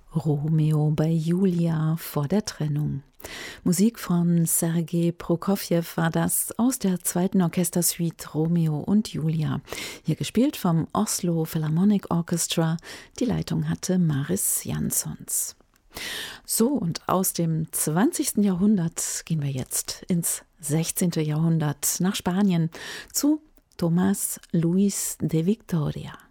Romeo bei Julia vor der Trennung. Musik von Sergei Prokofjew war das aus der zweiten Orchestersuite Romeo und Julia. Hier gespielt vom Oslo Philharmonic Orchestra. Die Leitung hatte Maris Jansons. So, und aus dem 20. Jahrhundert gehen wir jetzt ins 16. Jahrhundert nach Spanien zu Tomás Luis de Victoria.